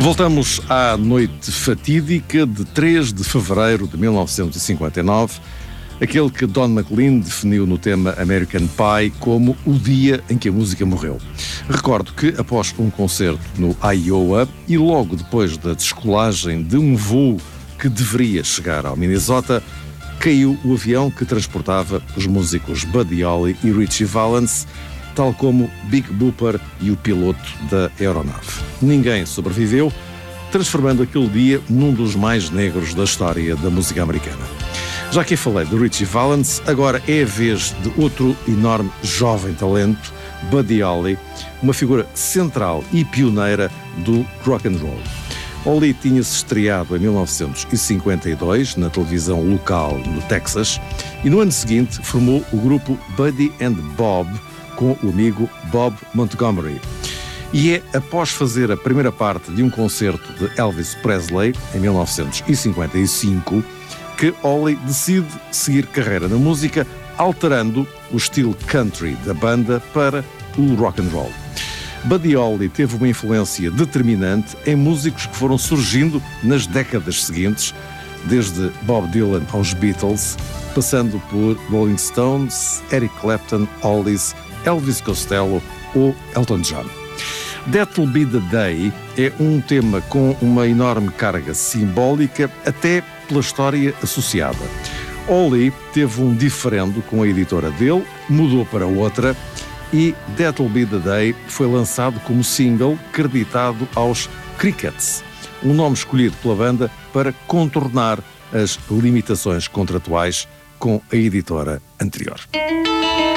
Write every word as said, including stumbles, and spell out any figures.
Voltamos à noite fatídica de três de fevereiro de mil novecentos e cinquenta e nove, aquele que Don McLean definiu no tema American Pie como o dia em que a música morreu. Recordo que, após um concerto no Iowa e logo depois da descolagem de um voo que deveria chegar ao Minnesota, caiu o avião que transportava os músicos Buddy Holly e Ritchie Valens, tal como Big Bopper e o piloto da aeronave. Ninguém sobreviveu, transformando aquele dia num dos mais negros da história da música americana. Já que falei de Ritchie Valens, agora é a vez de outro enorme jovem talento, Buddy Holly, uma figura central e pioneira do rock and roll. Holly tinha-se estreado em mil novecentos e cinquenta e dois na televisão local no Texas e no ano seguinte formou o grupo Buddy and Bob com o amigo Bob Montgomery. E é após fazer a primeira parte de um concerto de Elvis Presley, em mil novecentos e cinquenta e cinco, que Holly decide seguir carreira na música, alterando o estilo country da banda para o rock and roll. Buddy Holly teve uma influência determinante em músicos que foram surgindo nas décadas seguintes, desde Bob Dylan aos Beatles, passando por Rolling Stones, Eric Clapton, Hollies, Elvis Costello ou Elton John. That'll Be the Day é um tema com uma enorme carga simbólica, até pela história associada. Holly teve um diferendo com a editora dele, mudou para outra e That'll Be the Day foi lançado como single creditado aos Crickets, um nome escolhido pela banda para contornar as limitações contratuais com a editora anterior.